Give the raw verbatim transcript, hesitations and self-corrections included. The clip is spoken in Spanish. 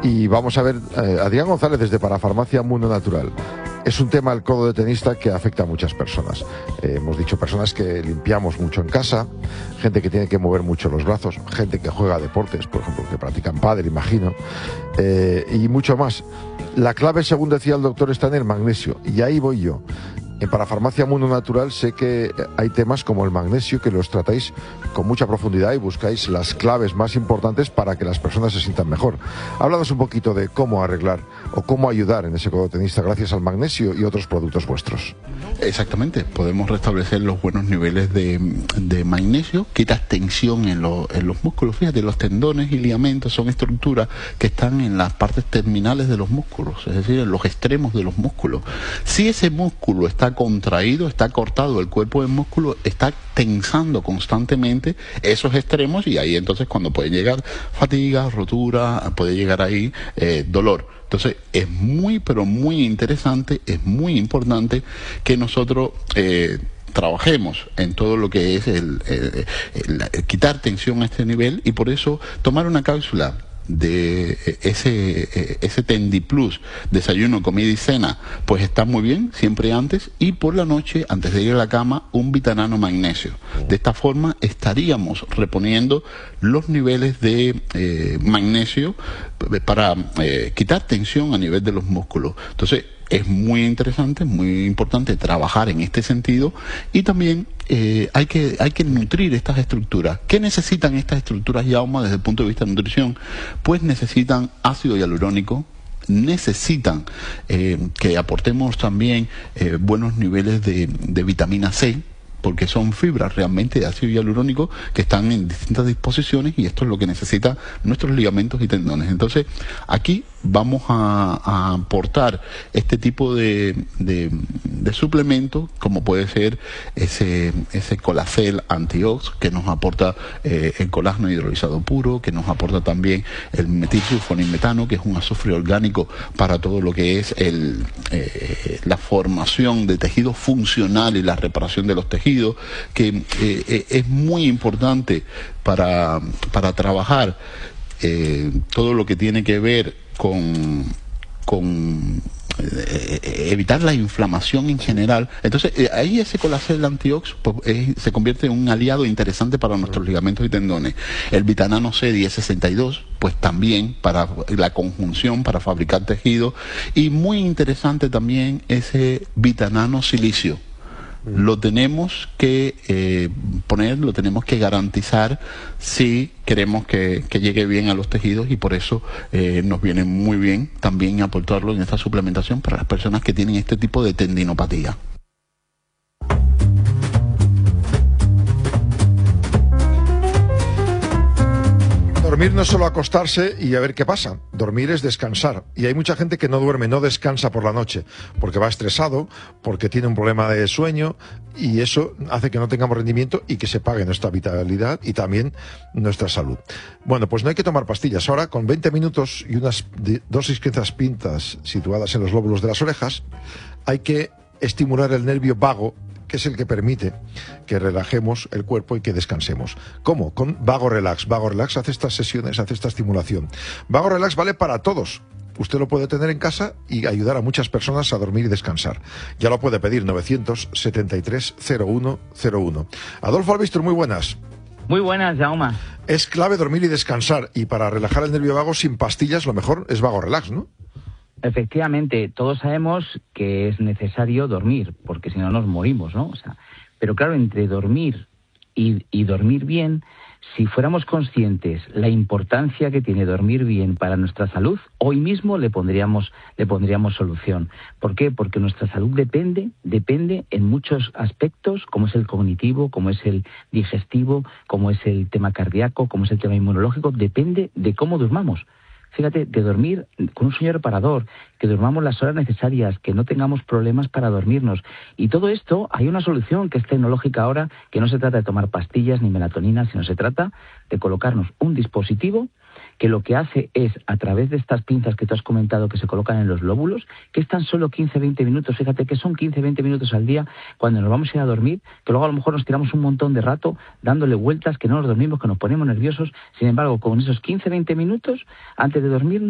Y vamos a ver, eh, Adrián González desde Parafarmacia Mundo Natural. Es un tema, el codo de tenista, que afecta a muchas personas. Eh, hemos dicho personas que limpiamos mucho en casa, gente que tiene que mover mucho los brazos, gente que juega deportes, por ejemplo, que practican pádel, imagino, eh, y mucho más. La clave, según decía el doctor, está en el magnesio, y ahí voy yo. En Parafarmacia Mundo Natural sé que hay temas como el magnesio que los tratáis con mucha profundidad y buscáis las claves más importantes para que las personas se sientan mejor. Háblanos un poquito de cómo arreglar o cómo ayudar en ese codo tenista gracias al magnesio y otros productos vuestros. Exactamente, podemos restablecer los buenos niveles de, de magnesio, quitas tensión en, lo, en los músculos. Fíjate, los tendones y ligamentos son estructuras que están en las partes terminales de los músculos, es decir, en los extremos de los músculos. Si ese músculo está contraído, está cortado, el cuerpo del músculo está tensando constantemente esos extremos, y ahí entonces cuando puede llegar fatiga, rotura, puede llegar ahí eh, dolor. Entonces es muy pero muy interesante, es muy importante que nosotros eh, trabajemos en todo lo que es el, el, el, el quitar tensión a este nivel, y por eso tomar una cápsula de ese ese Tendiplus, desayuno, comida y cena, pues está muy bien, siempre antes, y por la noche, antes de ir a la cama, un Vitanano magnesio. De esta forma estaríamos reponiendo los niveles de eh, magnesio para eh, quitar tensión a nivel de los músculos. Entonces es muy interesante, muy importante trabajar en este sentido, y también eh, hay que hay que nutrir estas estructuras. ¿Qué necesitan estas estructuras, Jaume, desde el punto de vista de nutrición? Pues necesitan ácido hialurónico, necesitan eh, que aportemos también eh, buenos niveles de, de vitamina C, porque son fibras realmente de ácido hialurónico que están en distintas disposiciones, y esto es lo que necesitan nuestros ligamentos y tendones. Entonces, aquí vamos a, a aportar este tipo de, de, de suplementos, como puede ser ese, ese Colacel Antiox, que nos aporta eh, el colágeno hidrolizado puro, que nos aporta también el metilsulfonimetano, que es un azufre orgánico para todo lo que es el, eh, la formación de tejidos funcionales y la reparación de los tejidos, que eh, es muy importante para, para trabajar eh, todo lo que tiene que ver con, con eh, evitar la inflamación en general. Entonces eh, ahí ese Colacel Antiox pues, eh, se convierte en un aliado interesante para nuestros ligamentos y tendones. El Vitanano C diez sesenta y dos pues también para la conjunción, para fabricar tejido, y muy interesante también ese Vitanano Silicio. Lo tenemos que eh, poner, lo tenemos que garantizar si queremos que, que llegue bien a los tejidos, y por eso eh, nos viene muy bien también aportarlo en esta suplementación para las personas que tienen este tipo de tendinopatía. Dormir no es solo acostarse y a ver qué pasa. Dormir es descansar. Y hay mucha gente que no duerme, no descansa por la noche, porque va estresado, porque tiene un problema de sueño, y eso hace que no tengamos rendimiento y que se pague nuestra vitalidad y también nuestra salud. Bueno, pues no hay que tomar pastillas. Ahora, con veinte minutos y unas dosis quince pintas situadas en los lóbulos de las orejas, hay que estimular el nervio vago, que es el que permite que relajemos el cuerpo y que descansemos. ¿Cómo? Con Vago Relax. Vago Relax hace estas sesiones, hace esta estimulación. Vago Relax vale para todos. Usted lo puede tener en casa y ayudar a muchas personas a dormir y descansar. Ya lo puede pedir, novecientos setenta y tres cero uno cero uno. Adolfo Albistur, muy buenas. Muy buenas, Jaume. Es clave dormir y descansar, y para relajar el nervio vago sin pastillas lo mejor es Vago Relax, ¿no? Efectivamente, todos sabemos que es necesario dormir, porque si no nos morimos, ¿no? O sea, pero claro, entre dormir y, y dormir bien, si fuéramos conscientes la importancia que tiene dormir bien para nuestra salud, hoy mismo le pondríamos, le pondríamos solución. ¿Por qué? Porque nuestra salud depende, depende en muchos aspectos, como es el cognitivo, como es el digestivo, como es el tema cardíaco, como es el tema inmunológico, depende de cómo durmamos. Fíjate, de dormir con un sueño reparador, que durmamos las horas necesarias, que no tengamos problemas para dormirnos. Y todo esto, hay una solución que es tecnológica ahora, que no se trata de tomar pastillas ni melatonina, sino se trata de colocarnos un dispositivo que lo que hace es, a través de estas pinzas que tú has comentado que se colocan en los lóbulos, que es tan solo quince a veinte minutos, fíjate que son quince a veinte minutos al día cuando nos vamos a ir a dormir, que luego a lo mejor nos tiramos un montón de rato dándole vueltas, que no nos dormimos, que nos ponemos nerviosos. Sin embargo, con esos quince a veinte minutos antes de dormir